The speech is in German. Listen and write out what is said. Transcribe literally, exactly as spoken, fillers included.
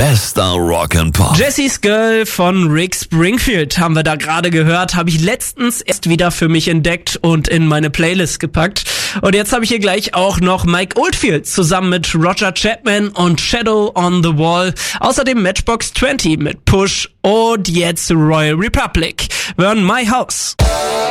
Bester Rock and Pop. Jesse's Girl von Rick Springfield haben wir da gerade gehört, habe ich letztens erst wieder für mich entdeckt und in meine Playlist gepackt. Und jetzt habe ich hier gleich auch noch Mike Oldfield zusammen mit Roger Chapman und Shadow on the Wall. Außerdem Matchbox zwanzig mit Push und jetzt Royal Republic. Wir hören My House.